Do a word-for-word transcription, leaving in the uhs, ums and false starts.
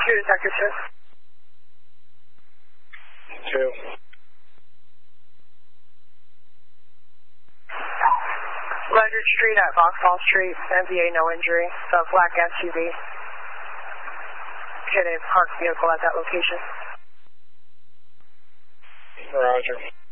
Two detective two. Two. Leonard Street at Vauxhall Street, M V A, no injury. The black S U V hit a parked vehicle at that location. Roger.